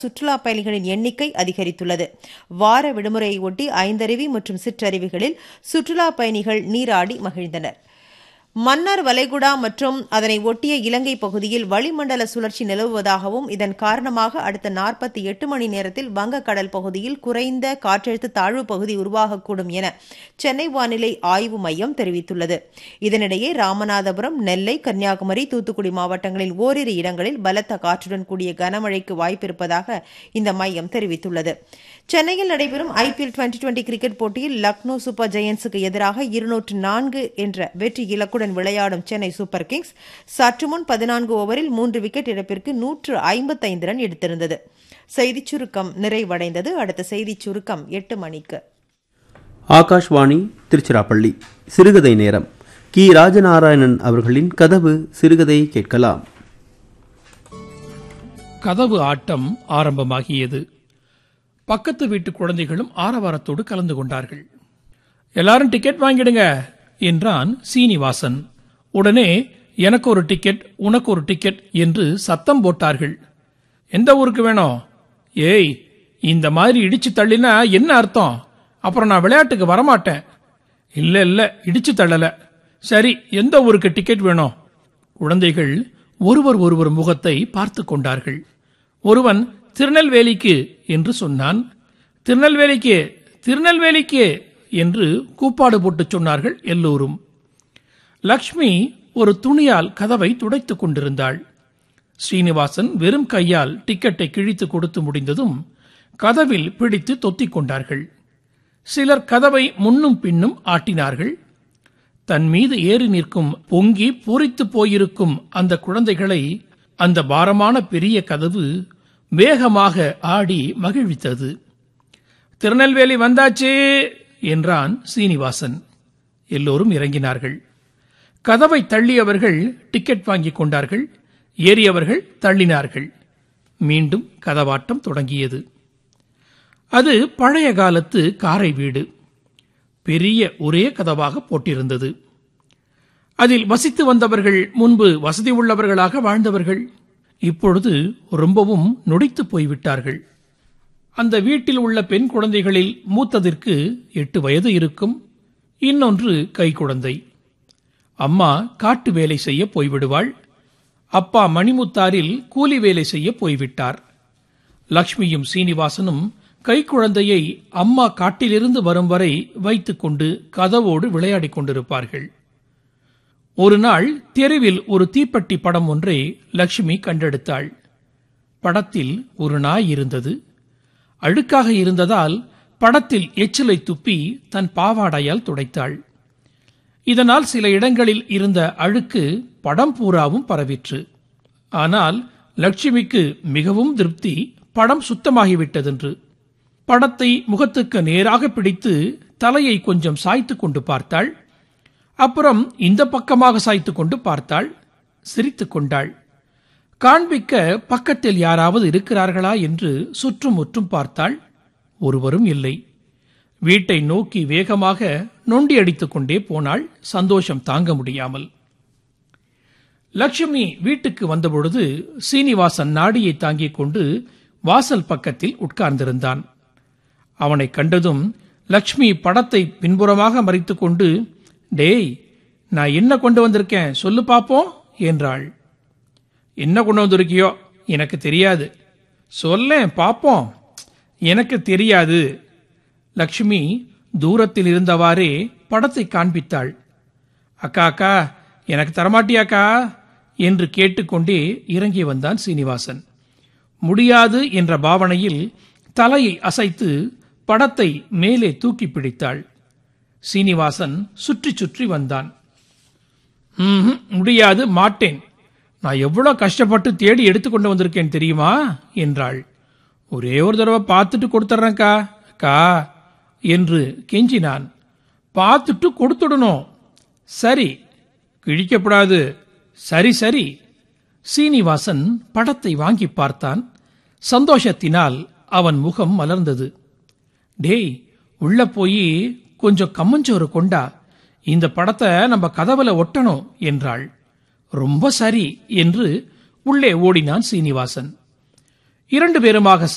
சுற்றுலா பயணிகளின் எண்ணிக்கை அதிகரித்துள்ளது. வார விடுமுறையை ஒட்டி ஐந்தருவி மற்றும் சிற்றருவிகளில் சுற்றுலா பயணிகள் நீராடி மகிழ்ந்தனர். மன்னார் வளைகுடா மற்றும் அதனை ஒட்டிய இலங்கை பகுதியில் வளிமண்டல சுழற்சி நிலவுவதாகவும் இதன் காரணமாக அடுத்த 48 மணி நேரத்தில் வங்கக்கடல் பகுதியில் குறைந்த காற்றழுத்த தாழ்வு பகுதி உருவாகக்கூடும் என சென்னை வானிலை ஆய்வு மையம் தெரிவித்துள்ளது. இதனிடையே ராமநாதபுரம், நெல்லை, கன்னியாகுமரி, தூத்துக்குடி மாவட்டங்களில் ஓரிரு இடங்களில் பலத்த காற்றுடன் கூடிய கனமழைக்கு வாய்ப்பிருப்பதாக இந்த மையம் தெரிவித்துள்ளது. சென்னையில் நடைபெறும் IPL 2020 கிரிக்கெட் போட்டியில் லக்னோ சூப்பர் ஜெயண்ட்ஸுக்கு எதிராக 204 என்ற வெற்றி இலக்குடன் விளையாடும் சென்னை சூப்பர் கிங்ஸ் சற்று முன் 14 ஓவரில் 3 விக்கெட் இழப்பிற்கு 155 ரன் எடுத்திருந்தது. செய்திச் சுருக்கம் நிறைவடைந்தது. அடுத்த செய்திச் சுருக்கம் 8 மணிக்கு. ஆகாஷ்வாணி திருச்சிராப்பள்ளி. சிறுகதை நேரம். கி. ராஜநாராயணன் அவர்களின் கதவு சிறுகதை கேட்கலாம். கதவு ஆட்டம் ஆரம்பமாகியது. பக்கத்து வீட்டு குழந்தைகளும் ஆரவாரத்தோடு கலந்து கொண்டார்கள். எல்லாரும் டிக்கெட் வாங்கிடுங்க என்றான் சீனிவாசன். உடனே எனக்கு ஒரு டிக்கெட், உனக்கு ஒரு டிக்கெட் என்று சத்தம் போட்டார்கள். எந்த ஊருக்கு வேணும்? ஏய், இந்த மாதிரி இடிச்சு தள்ளினா என்ன அர்த்தம்? அப்புறம் நான் விளையாட்டுக்கு வரமாட்டேன். இல்ல இடிச்சு தள்ளல. சரி, எந்த ஊருக்கு டிக்கெட் வேணும்? குழந்தைகள் ஒருவர் முகத்தை பார்த்து கொண்டார்கள். ஒருவன் திருநெல்வேலிக்கு என்று சொன்னான். திருநெல்வேலிக்கு என்று கூப்பாடு போட்டு சொன்னார்கள் எல்லோரும். லக்ஷ்மி ஒரு துணியால் கதவை துடைத்துக் கொண்டிருந்தாள். ஸ்ரீனிவாசன் வெறும் கையால் டிக்கெட்டை கிழித்து கொடுத்து முடிந்ததும் கதவில் பிடித்து தொத்திக் கொண்டார்கள். சிலர் கதவை முன்னும் பின்னும் ஆட்டினார்கள். தன் மீது ஏறி நிற்கும் பொங்கி பூரித்து போயிருக்கும் அந்த குழந்தைகளை அந்த பாரமான பெரிய கதவு வேகமாக ஆடி மகிழ்வித்தது. திருநெல்வேலி வந்தாச்சு என்றான் சீனிவாசன். எல்லோரும் இறங்கினார்கள். கதவை தள்ளியவர்கள் டிக்கெட் வாங்கிக் கொண்டார்கள். ஏறியவர்கள் தள்ளினார்கள். மீண்டும் கதவாட்டம் தொடங்கியது. அது பழைய காலத்து காரை வீடு. பெரிய ஒரே கதவாக போட்டிருந்தது. அதில் வசித்து வந்தவர்கள் முன்பு வசதி உள்ளவர்களாக வாழ்ந்தவர்கள். இப்பொழுது ரொம்பவும் நொடித்து போய்விட்டார்கள். அந்த வீட்டில் உள்ள பெண் குழந்தைகளில் மூத்ததற்கு 8 வயது இருக்கும். இன்னொன்று கைக்குழந்தை. அம்மா காட்டு வேலை செய்ய போய்விடுவாள். அப்பா மணிமுத்தாரில் கூலி வேலை செய்ய போய்விட்டார். லக்ஷ்மியும் சீனிவாசனும் கைக்குழந்தையை அம்மா காட்டிலிருந்து வரும் வரை வைத்துக் கொண்டு கதவோடு விளையாடிக் கொண்டிருப்பார்கள். ஒரு நாள் தெருவில் ஒரு தீப்பெட்டி படம் ஒன்றை லட்சுமி கண்டெடுத்தாள். படத்தில் ஒரு நாய் இருந்தது. அழுக்காக இருந்ததால் படத்தில் எச்சிலை துப்பி தன் பாவாடையால் துடைத்தாள். இதனால் சில இடங்களில் இருந்த அழுக்கு படம் பூராவும் பரவிற்று. ஆனால் லட்சுமிக்கு மிகவும் திருப்தி, படம் சுத்தமாகிவிட்டதென்று. படத்தை முகத்துக்கு நேராக பிடித்து தலையை கொஞ்சம் சாய்த்து கொண்டு பார்த்தாள். அப்புறம் இந்த பக்கமாக சாய்த்து கொண்டு பார்த்தாள். சிரித்துக் கொண்டாள். காண்பிக்க பக்கத்தில் யாராவது இருக்கிறார்களா என்று சுற்றும் முற்றும் பார்த்தாள். ஒருவரும் இல்லை. வீட்டை நோக்கி வேகமாக நொண்டி அடித்துக் கொண்டே போனாள், சந்தோஷம் தாங்க முடியாமல். லட்சுமி வீட்டுக்கு வந்தபொழுது சீனிவாசன் நாடியை தாங்கிக் கொண்டு வாசல் பக்கத்தில் உட்கார்ந்திருந்தான். அவனை கண்டதும் லட்சுமி படத்தை பின்புறமாக மறைத்துக் கொண்டு, டேய், நான் என்ன கொண்டு வந்திருக்கேன் சொல்லு பாப்போம் என்றாள். என்ன கொண்டு வந்திருக்கியோ எனக்கு தெரியாது. சொல்லேன் பாப்போம். எனக்கு தெரியாது. லட்சுமி தூரத்தில் இருந்தவாறே படத்தை காண்பித்தாள். அக்கா, எனக்கு தரமாட்டியாக்கா என்று கேட்டுக்கொண்டே இறங்கி வந்தான் சீனிவாசன். முடியாது என்ற பாவனையில் தலையை அசைத்து படத்தை மேலே தூக்கி பிடித்தாள். சீனிவாசன் சுற்றி சுற்றி வந்தான். முடியாது, மாட்டேன். நான் எவ்வளவு கஷ்டப்பட்டு தேடி எடுத்துக்கொண்டு வந்திருக்கேன் தெரியுமா என்றாள். ஒரே ஒரு தடவை பார்த்துட்டு கொடுத்துட்றேன்க்கா அக்கா என்று கெஞ்சினான். பார்த்துட்டு கொடுத்துடணும். சரி, கிழிக்கப்படாது. சரி. சீனிவாசன் படத்தை வாங்கி பார்த்தான். சந்தோஷத்தினால் அவன் முகம் மலர்ந்தது. டேய், உள்ள போய் கொஞ்சம் கம்மஞ்சோறு கொண்டா, இந்த படத்தை நம்ம கதவுல ஒட்டணும் என்றாள். ரொம்ப சரி என்று உள்ளே ஓடினான் சீனிவாசன். 2 பேருமாக